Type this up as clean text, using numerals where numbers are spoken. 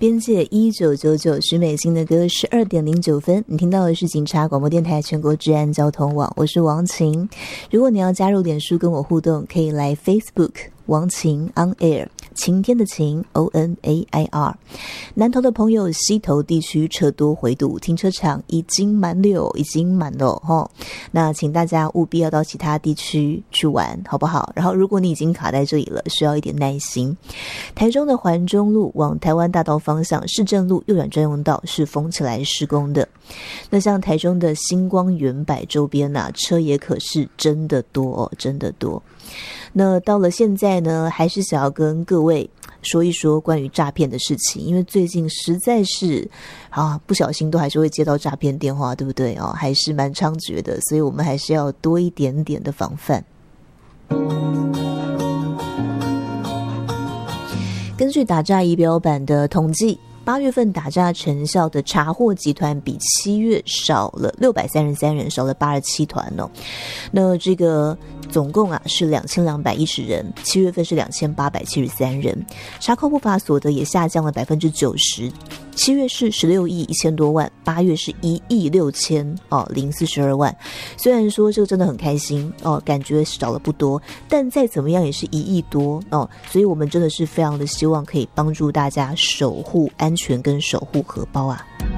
边界1999徐美心的歌12:09，你听到的是警察广播电台全国治安交通网，我是王晴。如果你要加入脸书跟我互动，可以来 Facebook 王晴 On Air， 晴天的晴 ONAIR。 南投的朋友，西投地区车多回堵，停车场已经满了那请大家务必要到其他地区去玩好不好？然后如果你已经卡在这里了，需要一点耐心。台中的环中路往台湾大道方向，市政路右转专用道是封起来施工的。那像台中的星光远百周边车也可是真的多真的多。那到了现在呢，还是想要跟各位说一说关于诈骗的事情，因为最近实在是不小心都还是会接到诈骗电话，对不对还是蛮猖獗的，所以我们还是要多一点点的防范。根据打诈仪表板的统计，8月份打诈成效的查获集团比7月少了633人，少了87团那这个总共是2210人，7月份是2873人，查扣不法所得也下降了90%，7月是16亿1000多万，8月是1亿6042万。虽然说这个真的很开心感觉少了不多，但再怎么样也是1亿多所以我们真的是非常的希望可以帮助大家守护安全跟守护荷包